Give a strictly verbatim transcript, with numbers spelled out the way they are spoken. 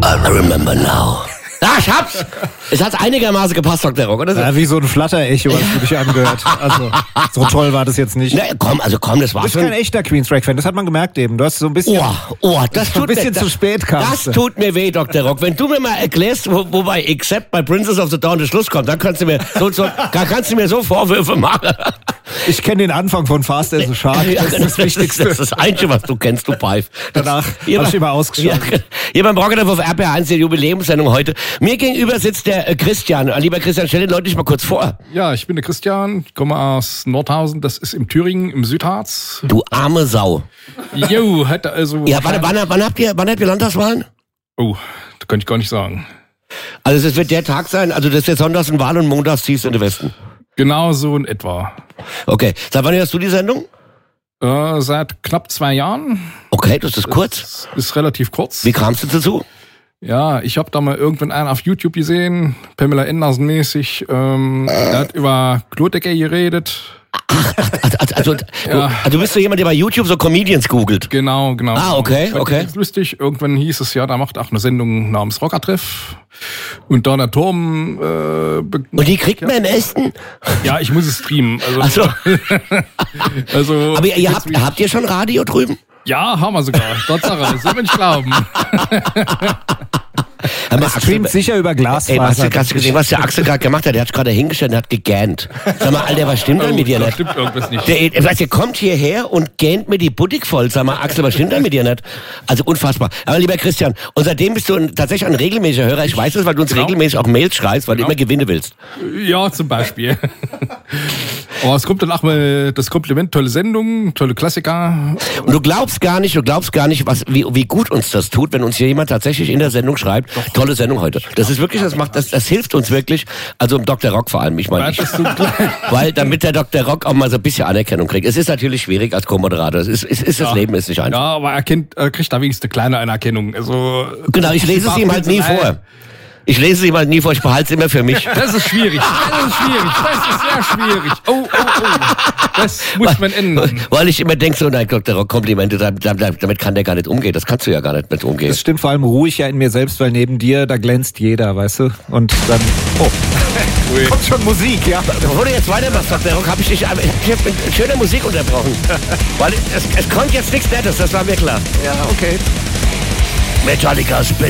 I remember now. Ah, ich hab's! Es hat einigermaßen gepasst, Doktor Rock, oder? Ja, wie so ein Flatter-Echo, was du dich angehört. Also, so toll war das jetzt nicht. Na, komm, also komm, das war Du bist schon... kein echter Queensrÿche-Fan, das hat man gemerkt eben. Du hast so ein bisschen... Oh, oh, das tut ein bisschen mir, zu spät kamst. Das tut mir weh, Doktor Rock. Wenn du mir mal erklärst, wo, wo bei Except bei Princess of the Dawn der Schluss kommt, dann kannst du mir so, so, da kannst du mir so Vorwürfe machen. Ich kenne den Anfang von Fast as a Shark, das ist das Wichtigste. Das ist das Einzige, was du kennst, du Pfeif. Danach habe ich immer ausgeschaltet. Ja, hier beim Rocket auf R P R eins, der Jubiläumssendung heute. Mir gegenüber sitzt der äh, Christian. Lieber Christian, stell den Leuten dich mal kurz vor. Ja, ich bin der Christian, komme aus Nordhausen, das ist im Thüringen, im Südharz. Du arme Sau. Jo, hatte also... Ja, warte, wann, wann habt ihr, wann habt ihr Landtagswahlen? Oh, das könnte ich gar nicht sagen. Also es wird der Tag sein, also das ist jetzt sonntags ein Wahl und montags ziehst du in den Westen. Genau so in etwa. Okay, seit wann hörst du die Sendung? Äh, seit knapp zwei Jahren. Okay, das ist kurz. Das ist relativ kurz. Wie kamst du dazu? Ja, ich habe da mal irgendwann einen auf YouTube gesehen, Pamela Anderson mäßig, ähm, der hat über Klodecker geredet. Ach, also, also, Ja. du, also bist du jemand, der bei YouTube so Comedians googelt? Genau, genau. Ah, okay, Fand ich okay. ganz lustig. Irgendwann hieß es ja, da macht auch eine Sendung namens Rockertreff. Und da der Turm... Äh, be- Und die kriegt man im Essen? ja, ich muss es streamen. Also, Ach so. also, Aber ihr, ihr habt, habt ihr schon Radio drüben? ja, haben wir sogar. Tatsache, das soll man nicht glauben. Aber Es streamt sicher über Ey, Glasfaser. hast du, hast du gesehen, was der Axel gerade gemacht hat? Der hat sich gerade hingestellt und hat gegähnt. Sag mal, Alter, was stimmt denn mit dir da nicht? stimmt irgendwas nicht. Der, der, der kommt hierher und gähnt mir die Buttig voll. Sag mal, Axel, was stimmt denn mit dir nicht? Also unfassbar. Aber lieber Christian, und seitdem bist du ein, tatsächlich ein regelmäßiger Hörer. Ich weiß es, weil du uns Genau. regelmäßig auch Mails schreibst, weil du Genau. immer Gewinne willst. Ja, zum Beispiel. Aber es kommt dann auch mal das Kompliment, tolle Sendung, tolle Klassiker. Und du glaubst gar nicht, du glaubst gar nicht, was, wie, wie gut uns das tut, wenn uns hier jemand tatsächlich in der Sendung schreibt, tolle Sendung heute. Das ist wirklich, das macht, das, das hilft uns wirklich. Also im Doktor Rock vor allem, ich meine, ich, Das ist so klein. weil damit der Doktor Rock auch mal so ein bisschen Anerkennung kriegt. Es ist natürlich schwierig als Co-Moderator. Es ist, es ist das Ja. Leben ist nicht einfach. Ja, aber er kennt, er kriegt da wenigstens eine kleine Anerkennung. Also, Genau, ich lese es ihm halt nie vor. Ich lese es ihm halt nie vor, ich behalte es immer für mich. Das ist schwierig. Das ist schwierig. Das ist sehr schwierig. Oh, oh, oh. Das muss man ändern. Weil ich immer denke, so, nein, Doktor Rock, Komplimente, damit, damit kann der gar nicht umgehen. Das kannst du ja gar nicht mit umgehen. Das stimmt vor allem ruhig ja in mir selbst, weil neben dir, da glänzt jeder, weißt du? Und dann... Oh, kommt schon Musik, ja. Bevor du jetzt weitermachst, Doktor Rock, habe ich dich ich hab mit schöner Musik unterbrochen. Weil es, es kommt jetzt nichts Nettes, das war mir klar. Ja, okay. Metallica Spit.